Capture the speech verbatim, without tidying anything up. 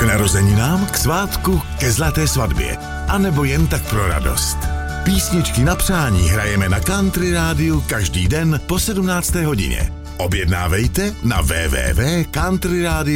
narozeninám, k svátku, ke zlaté svatbě. A nebo jen tak pro radost. Písničky na přání hrajeme na Country Rádiu každý den po sedmnácté hodině. Objednávejte na w w w tečka country radio